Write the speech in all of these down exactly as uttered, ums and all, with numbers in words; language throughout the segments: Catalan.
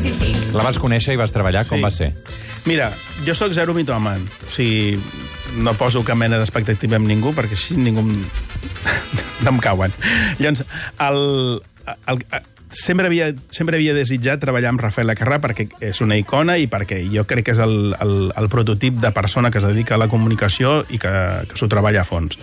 La vas conèixer i vas treballar, Sí. com va ser? Mira, jo sóc zero mitòman. O sigui, no poso cap mena d'expectativa amb ningú, perquè així ningú em... no em cauen. Llavors, el, el, sempre, havia, sempre havia desitjat treballar amb Rafael Acarrà perquè és una icona i perquè jo crec que és el, el, el prototip de persona que es dedica a la comunicació i que, que s'ho treballa a fons.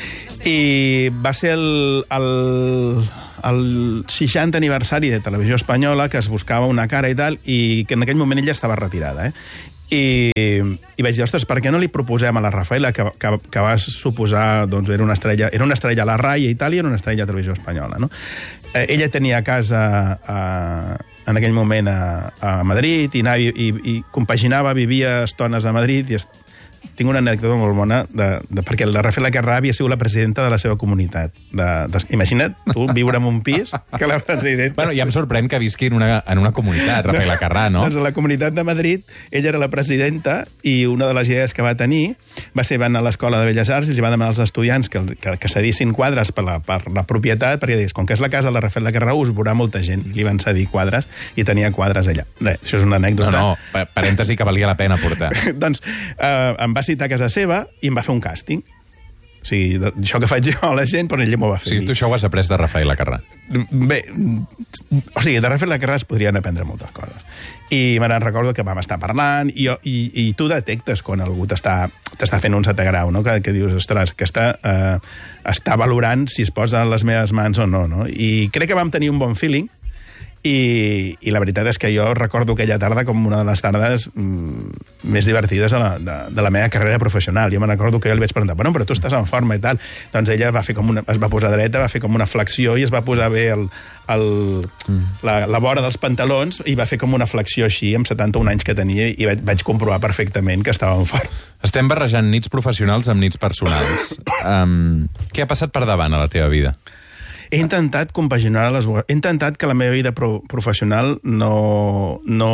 I va ser el, el, el seixantè aniversari de Televisió Espanyola, que es buscava una cara i tal, i que en aquell moment ella estava retirada, eh? I, i vaig dir, ostres, per què no li proposem a la Rafaela, que, que, que va suposar, doncs, era una estrella, era una estrella a la R A I a Itàlia i era una estrella a Televisió Espanyola, no? Eh, ella tenia casa a, en aquell moment a, a Madrid i, anava, i, i, i compaginava, vivia estones a Madrid i... Es, tinc una anècdota molt bona, de, de, perquè la Rafaela Acarrà havia sigut la presidenta de la seva comunitat. De, de, imagina't, tu, viure en un pis que la presidenta... Bueno, ja em sorprèn que visqui en una, en una comunitat, Rafaela Acarrà, no? Doncs a la comunitat de Madrid, ella era la presidenta i una de les idees que va tenir va ser anar a l'Escola de Belles Arts i va demanar als estudiants que, que, que cedissin quadres per la, per la propietat, perquè digués, com que és la casa de la Rafaela Acarrà, us veurà molta gent. I li van cedir quadres i tenia quadres allà. Res, això és una anècdota. No, no, parèntesi que valia la pena portar. Doncs eh, em va citar a casa seva i em va fer un càsting. O sigui, això que faig jo a la gent, però ella m'ho va fer. O sigui, tu això ho has après de Rafaela Acarrà. Bé, o sigui, de Rafaela Acarrà es podrien aprendre moltes coses. I me n'en recordo que vam estar parlant i, jo, i, i tu detectes quan algú t'està fent un setè grau, no? Que, que dius, ostres, que està, eh, està valorant si es posa en les meves mans o no, no? I crec que vam tenir un bon feeling. I, i la veritat és que jo recordo aquella tarda com una de les tardes mm, més divertides de la, de, de la meva carrera professional. Jo me'n recordo que jo li vaig preguntar, bueno, però tu estàs en forma i tal. Doncs ella va fer com una, es va posar dreta, va fer com una flexió i es va posar bé el, el, mm. la, la vora dels pantalons i va fer com una flexió així, amb setanta-un anys que tenia, i vaig, vaig comprovar perfectament que estava en forma. Estem barrejant nits professionals amb nits personals. Um, què ha passat per davant a la teva vida? He intentat compaginar les dues. He intentat que la meva vida pro professional no, no,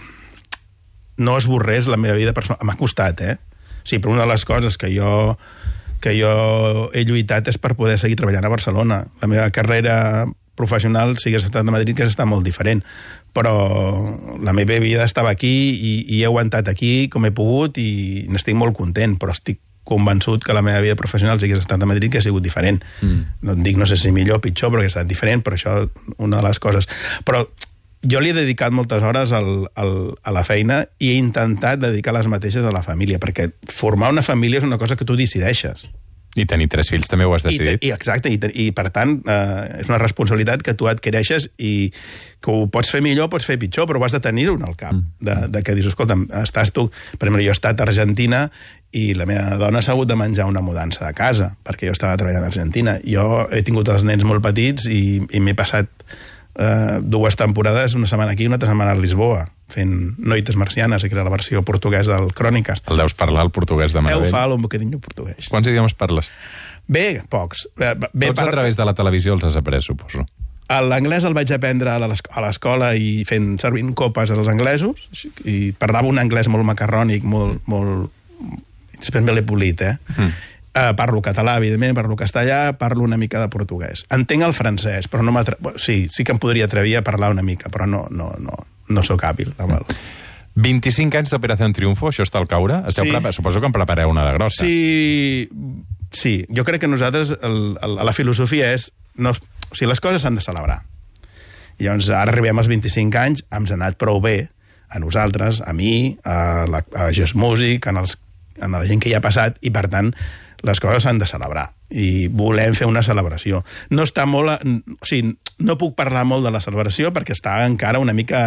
no esborrés la meva vida personal. M'ha costat, eh? Sí, però una de les coses que jo, que jo he lluitat és per poder seguir treballant a Barcelona. La meva carrera professional, si hagués estat a Madrid, que està molt diferent. Però la meva vida estava aquí i, i he aguantat aquí com he pogut i n'estic molt content, però estic convençut que la meva vida professional, si hagués estat a Madrid, que ha sigut diferent. Mm. No et dic, no sé si millor o pitjor, però que ha estat diferent, però això una de les coses. Però jo li he dedicat moltes hores al, al, a la feina i he intentat dedicar les mateixes a la família, perquè formar una família és una cosa que tu decideixes. I tenir tres fills també ho has decidit. I, i exacte, i, i per tant eh, és una responsabilitat que tu adquireixes i que ho pots fer millor, pots fer pitjor, però has de tenir-ho al cap, mm. de, de que dius, escolta, estàs tu... Per exemple, jo he estat a Argentina i la meva dona s'ha hagut de menjar una mudança de casa, perquè jo estava treballant a Argentina. Jo he tingut els nens molt petits i, i m'he passat eh, dues temporades, una setmana aquí i una altra setmana a Lisboa, fent Noites Marcianes, que era la versió portuguesa del Cròniques. El deus parlar el portuguès de meravell. Eu falo un bocadinho portuguès. Quants idiomes parles? Bé, pocs. Bé, Tots a través de la televisió els has après, suposo. L'anglès el vaig aprendre a l'escola i fent servint copes als anglesos, i parlava un anglès molt macarrònic, molt... molt... Després me l'he polit, eh? Mm. Uh, parlo català, evidentment, parlo castellà, parlo una mica de portuguès. Entenc el francès, però no m'atre... Sí, sí que em podria atrevir a parlar una mica, però no, no, no, no sóc hàbil. vint-i-cinc anys d'Operació Triunfo, això està al caure? Esteu sí. Prepar... Suposo que en prepareu una de grossa. Sí, sí. Jo crec que nosaltres, el, el, la filosofia és... No, o sigui, les coses s'han de celebrar. I llavors, ara arribem als vint-i-cinc anys, ens ha anat prou bé a nosaltres, a mi, a, la, a Just Music, en, els, en la gent que hi ha passat, i per tant, les coses s'han de celebrar. I volem fer una celebració. No està molt... O sigui, no puc parlar molt de la celebració perquè està encara una mica...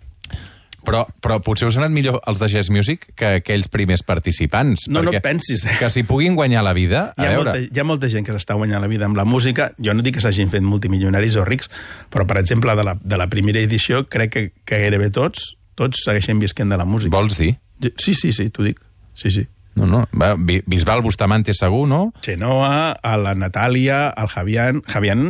Però, però potser us han anat millor els de Jazz Music que aquells primers participants. No, no pensis. Eh? Que s'hi puguin guanyar la vida, a hi ha veure... Molta, hi ha molta gent que s'està guanyant la vida amb la música. Jo no dic que s'hagin fet multimilionaris o rics, però, per exemple, de la, de la primera edició, crec que, que gairebé tots, tots segueixen visquent de la música. Vols dir? Sí, sí, sí, t'ho dic. Sí, sí. No, no. Bisbal Bustamante segur, no? Chenoa, a la Natàlia, al Javián. Javián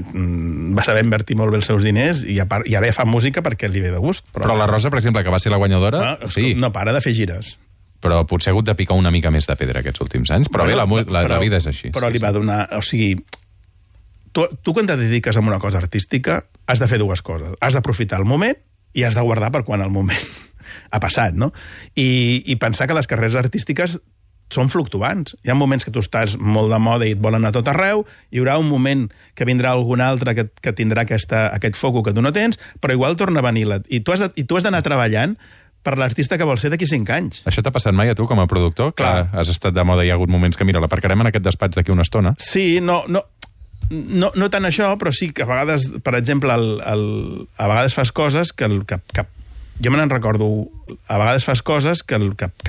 va saber invertir molt bé els seus diners i, part, i ara ja fa música perquè li ve de gust. Però, però la Rosa, per exemple, que va ser la guanyadora... No, sí. No para de fer gires. Però potser ha hagut de picar una mica més de pedra aquests últims anys. Però bueno, bé, la, la, però, la vida és així. Però sí, li va donar... O sigui, tu, tu quan te dediques a una cosa artística has de fer dues coses. Has d'aprofitar el moment i has de guardar per quan el moment ha passat, no? I, i pensar que les carreres artístiques són fluctuants. Hi ha moments que tu estàs molt de moda i et volen a tot arreu, hi haurà un moment que vindrà algun altre que, que tindrà aquesta, aquest foco que tu no tens, però igual torna a venir. La, I tu has de, i tu has d'anar treballant per l'artista que vol ser d'aquí cinc anys. Això t'ha passat mai a tu com a productor? Clar. Que has estat de moda i hi ha hagut moments que, mira, l'aparcarem en aquest despatx d'aquí una estona? Sí, no... no No, no tant això, però sí que a vegades, per exemple, el, el, a vegades fas coses que, el, que, que jo me n'en recordo, a vegades fas coses que, el, que, que